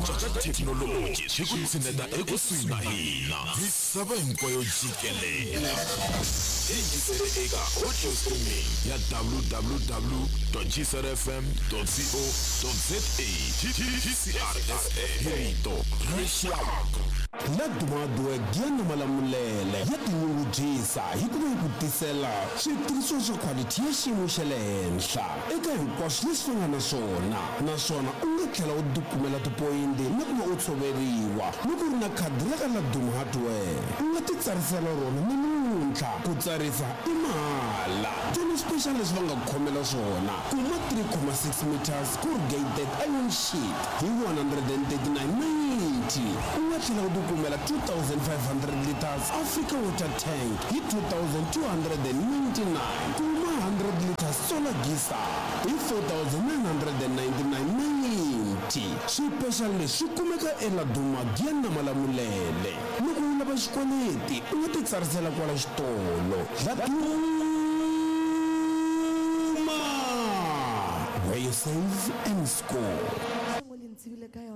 tša technology di go tsenela ekusuhi na hina misava hinkwayo jikelela yingisele eka audio streaming ya www.gsrfm.co.za GCRFM rito rexaka la dumadue giana malamulele ya tinyungubyisa hi ku va yi ku tisela switirhisiwa swa quality ya xiyimo xa le henhla eka hinkwaswo leswi nga na swona naswona u nga tlhela u dukumela tipoyinti na ku va u tshoveriwa loko u ri na khadi ra ka la Duma Hardware u nga ti tsarisela rona namuntlha ku tsarisa i mahala tona special leswi va nga ku khomela swona kuma 3.6 meters corrugated iron sheet hi 139.90 u nga tlhela u dukumela 2,500 liters Africa water tank hi 2,299 kuma 100 liters solar geyser hi 4,999.90 swipecial leswi kumeka eLaduma Giana Malamulele loko u lava xikweleti u nga ti tsarisela kwala xitolo Laduma where you save and score.